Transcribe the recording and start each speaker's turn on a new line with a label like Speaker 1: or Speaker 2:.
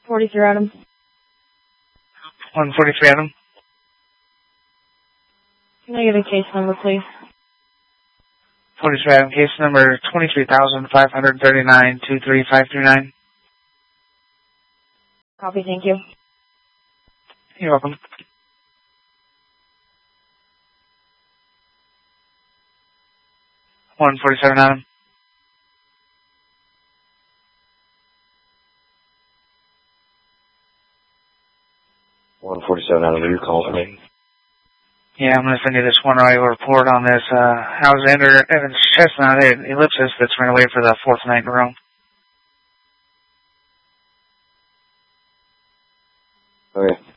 Speaker 1: 43 Adam.
Speaker 2: 143 Adam.
Speaker 1: Can I get a case number, please?
Speaker 2: 43 Adam, case number 23,539-23539.
Speaker 1: Copy, thank you.
Speaker 2: You're welcome. $147 Adam.
Speaker 3: $147 Adam, you call me.
Speaker 2: Yeah, I'm going to send you this one-eye report on this Alexander Evans Chestnut Ellipsis that's run away for the fourth night in a row.
Speaker 3: Okay.